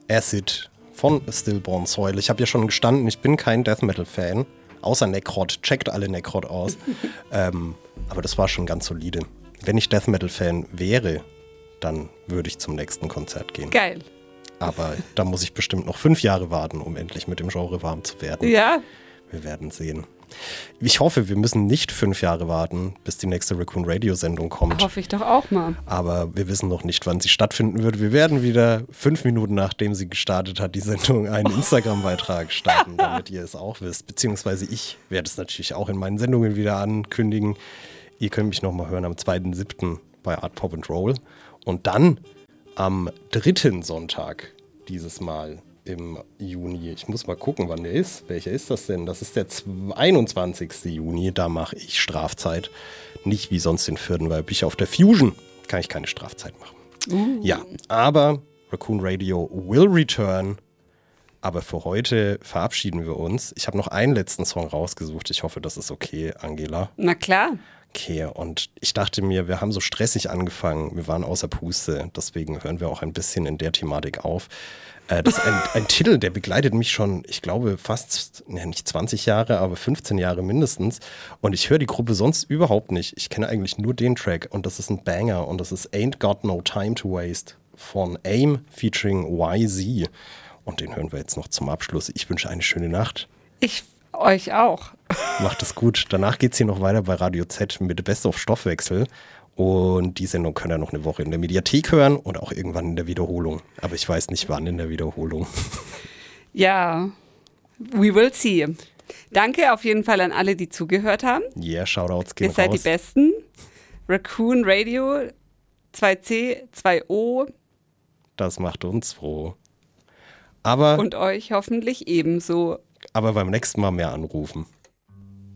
Acid von Stillborn Soil. Ich habe ja schon gestanden, ich bin kein Death Metal Fan, außer Necrot. Checkt alle Necrot aus. Aber das war schon ganz solide. Wenn ich Death Metal Fan wäre, dann würde ich zum nächsten Konzert gehen. Geil. Aber da muss ich bestimmt noch 5 Jahre warten, um endlich mit dem Genre warm zu werden. Ja. Wir werden sehen. Ich hoffe, wir müssen nicht 5 Jahre warten, bis die nächste Raccoon Radio Sendung kommt. Hoffe ich doch auch mal. Aber wir wissen noch nicht, wann sie stattfinden wird. Wir werden wieder 5 Minuten nachdem sie gestartet hat, die Sendung einen Instagram-Beitrag starten, damit ihr es auch wisst. Beziehungsweise ich werde es natürlich auch in meinen Sendungen wieder ankündigen. Ihr könnt mich nochmal hören am 2.7. bei Art Pop and Roll. Und dann am 3. Sonntag dieses Mal im Juni. Ich muss mal gucken, wann der ist. Welcher ist das denn? Das ist der 21. Juni. Da mache ich Strafzeit. Nicht wie sonst den 4., weil bin ich auf der Fusion. Kann ich keine Strafzeit machen. Ja, aber Raccoon Radio will return. Aber für heute verabschieden wir uns. Ich habe noch einen letzten Song rausgesucht. Ich hoffe, das ist okay, Angela. Na klar. Okay, und ich dachte mir, wir haben so stressig angefangen. Wir waren außer Puste. Deswegen hören wir auch ein bisschen in der Thematik auf. Das ist ein Titel, der begleitet mich schon, ich glaube, fast, nicht 20 Jahre, aber 15 Jahre mindestens. Und ich höre die Gruppe sonst überhaupt nicht. Ich kenne eigentlich nur den Track und das ist ein Banger und das ist Ain't Got No Time to Waste von AIM featuring YZ. Und den hören wir jetzt noch zum Abschluss. Ich wünsche eine schöne Nacht. Ich euch auch. Macht es gut. Danach geht es hier noch weiter bei Radio Z mit Best of Stoffwechsel. Und die Sendung könnt ihr noch eine Woche in der Mediathek hören und auch irgendwann in der Wiederholung. Aber ich weiß nicht, wann in der Wiederholung. Ja, we will see. Danke auf jeden Fall an alle, die zugehört haben. Yeah, Shoutouts gehen raus. Ihr seid die Besten. Raccoon Radio, 2C, 2O. Das macht uns froh. Aber, und euch hoffentlich ebenso. Aber beim nächsten Mal mehr anrufen.